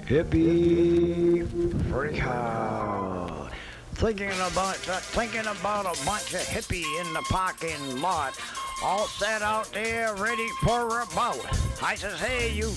Hippie freak out. Thinking about a bunch of hippie in the parking lot, all set out there ready for a bout. I says, hey, you